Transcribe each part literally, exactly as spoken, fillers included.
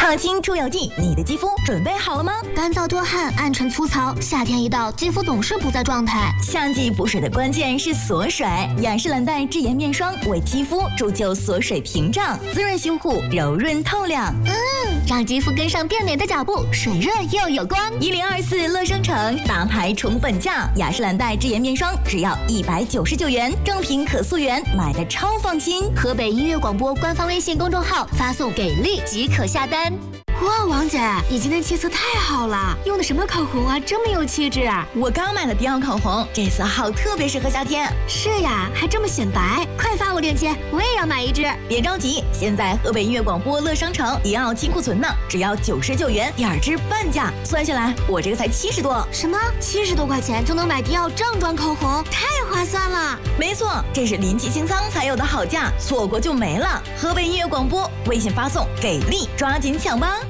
烫青出油剂，你的肌肤准备好了吗？ 干燥多汗、暗沉粗糙，夏天一到，肌肤总是不在状态。 夏季补水的关键是锁水，雅诗兰黛智颜面霜为肌肤铸就锁水屏障，滋润修护，柔润透亮。 嗯，让肌肤跟上变美的脚步，水润又有光。 一零二四乐生城大牌宠本价，雅诗兰黛智颜面霜只要一百九十九元，正品可溯源，买的超放心。 河北音乐广播官方微信公众号发送给力即可下单。哇，王姐，你今天气色太好了，用的什么口红啊，这么有气质啊！ 我刚买了迪奥口红，这色号特别适合夏天。 是呀，还这么显白，快发我链接，我也要买一支。 别着急，现在河北音乐广播乐商城迪奥清库存呢，只要九十九元，第二支半价，算下来我这个才七十多。 什么？七十多块钱就能买迪奥正装口红，太划算了！ 没错，这是临期清仓才有的好价，错过就没了。河北音乐广播微信发送给力，抓紧抢吧！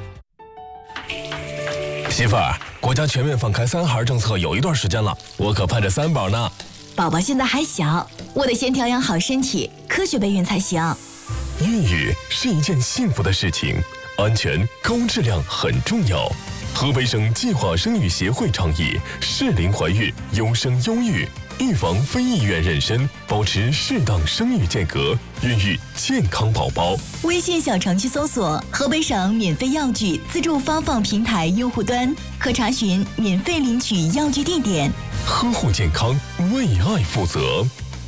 媳妇儿，国家全面放开三孩政策有一段时间了，我可盼着三宝呢。 宝宝现在还小，我得先调养好身体，科学备孕才行。 孕育是一件幸福的事情，安全高质量很重要。河北省计划生育协会倡议适龄怀孕，优生优育，预防非意愿妊娠，保持适当生育间隔，孕育健康宝宝。 微信小程序搜索河北省免费药具自助发放平台用户端，可查询免费领取药具地点。 呵护健康，为爱负责。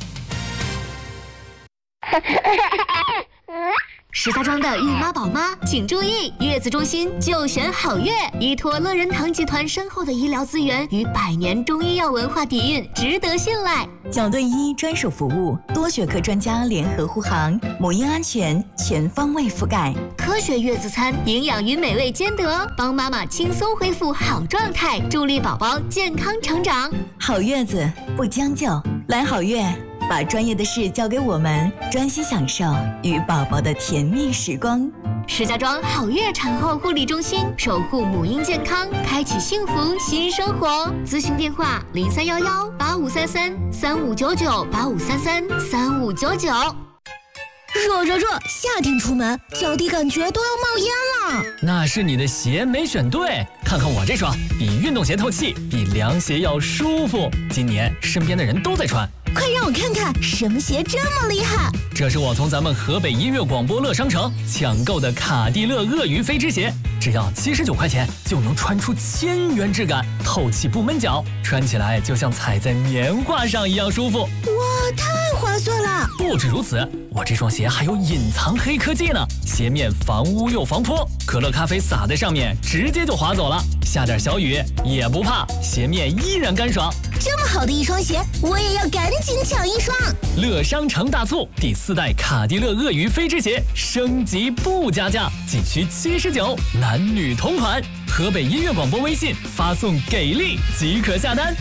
石家庄的孕妈宝妈请注意，月子中心就选好月，依托乐仁堂集团深厚的医疗资源与百年中医药文化底蕴，值得信赖。 角队医专属服务，多学科专家联合护航，母婴安全全方位覆盖。 科学月子餐，营养与美味兼得，帮妈妈轻松恢复好状态，助力宝宝健康成长。 好月子不将就，来好月。把专业的事交给我们，专心享受与宝宝的甜蜜时光。 石家庄好月产后护理中心，守护母婴健康，开启幸福新生活。咨询电话：零三幺幺八五三三三五九九八五三三三五九九。 热热热！夏天出门，脚底感觉都要冒烟了。 那是你的鞋没选对，看看我这双，比运动鞋透气，比凉鞋要舒服。今年身边的人都在穿。 快让我看看什么鞋这么厉害！ 这是我从咱们河北音乐广播乐商城抢购的卡地勒鳄鱼飞织鞋，只要七十九块钱就能穿出千元质感，透气不闷脚，穿起来就像踩在棉花上一样舒服。 哇，太划算了！ 不止如此，我这双鞋还有隐藏黑科技呢，鞋面防污又防泼，可乐咖啡洒在上面直接就滑走了，下点小雨也不怕，鞋面依然干爽。 这么好的一双鞋，我也要赶紧抢一双！ 乐商城大促，第四代卡地勒鳄鱼飞织鞋升级不加价，仅需七十九，男女同款。河北音乐广播微信发送给力即可下单。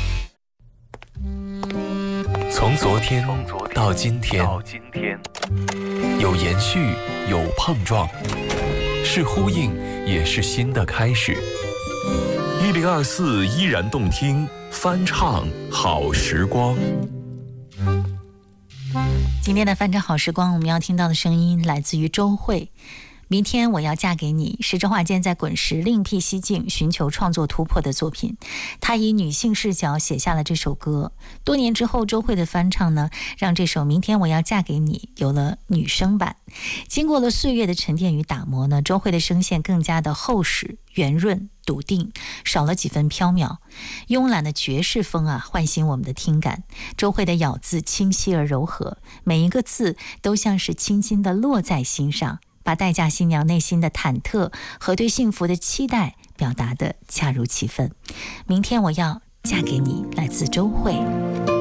从昨天到今天，有延续，有碰撞，是呼应，也是新的开始。一零二四依然动听，翻唱好时光。 今天的翻唱好时光，我们要听到的声音来自于周蕙。明天我要嫁给你是周华健在滚石另辟蹊径寻求创作突破的作品，他以女性视角写下了这首歌。多年之后，周蕙的翻唱呢，让这首明天我要嫁给你有了女声版。经过了岁月的沉淀与打磨呢，周蕙的声线更加的厚实圆润笃定，少了几分飘渺。慵懒的爵士风啊，唤醒我们的听感。周蕙的咬字清晰而柔和，每一个字都像是轻轻地落在心上，把待嫁新娘内心的忐忑和对幸福的期待表达得恰如其分。明天我要嫁给你，来自周蕙。